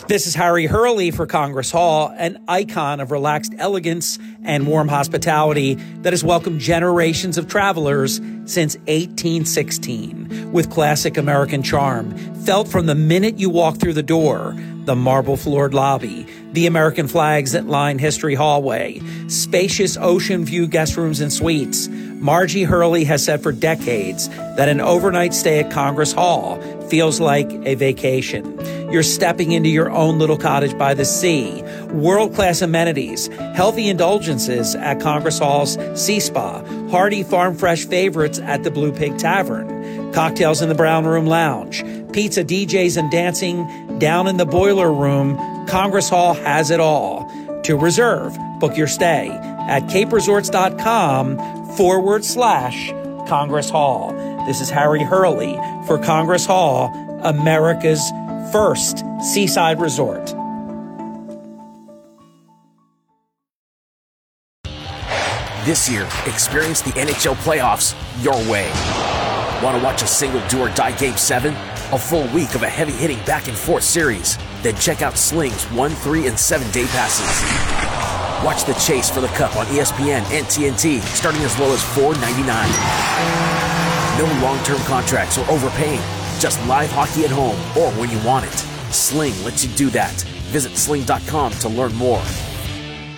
This is Harry Hurley for Congress Hall, an icon of relaxed elegance and warm hospitality that has welcomed generations of travelers since 1816 with classic American charm, felt from the minute you walk through the door. The marble-floored lobby, the American flags that line History Hallway, spacious ocean view guest rooms and suites. Margie Hurley has said for decades that an overnight stay at Congress Hall feels like a vacation. You're stepping into your own little cottage by the sea, world-class amenities, healthy indulgences at Congress Hall's Sea Spa, hearty farm-fresh favorites at the Blue Pig Tavern, cocktails in the Brown Room Lounge, pizza, DJs, and dancing down in the Boiler Room. Congress Hall has it all. To reserve, book your stay at caperesorts.com/Congress Hall. This is Harry Hurley for Congress Hall, America's first seaside resort. This year, experience the NHL playoffs your way. Want to watch a single do-or-die Game 7? A full week of a heavy-hitting back-and-forth series? Then check out Sling's 1, 3, and 7-day passes. Watch the chase for the Cup on ESPN and TNT, starting as low as $4.99. No long-term contracts or overpaying. Just live hockey at home or when you want it. Sling lets you do that. Visit sling.com to learn more.